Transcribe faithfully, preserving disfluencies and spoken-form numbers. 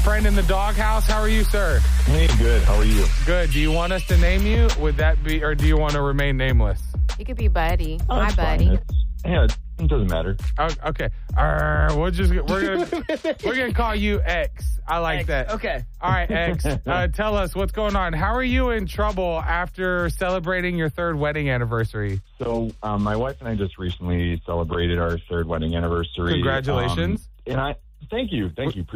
friend in the doghouse. How are you, sir? Hey, good. How are you? Good. Do you want us to name you? Would that be, or do you want to remain nameless? You could be Buddy. Oh, My it's fine. buddy. It's, yeah, it doesn't matter. Oh, okay. Uh, we'll just we're gonna we're gonna call you X. I like X. that. Okay. All right, X. Uh, tell us what's going on. How are you in trouble after celebrating your third wedding anniversary? So, um, my wife and I just recently celebrated our third wedding anniversary. Congratulations. Um, and I thank you, thank you.